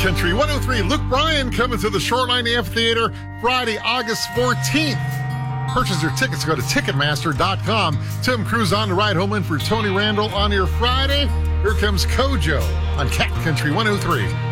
Country 103, Luke Bryan coming to the Shoreline Amphitheater Friday, August 14th. Purchase your tickets, go to Ticketmaster.com. Tim Cruz on the ride home in for Tony Randall on your Friday. Here comes Kojo on Cat Country 103.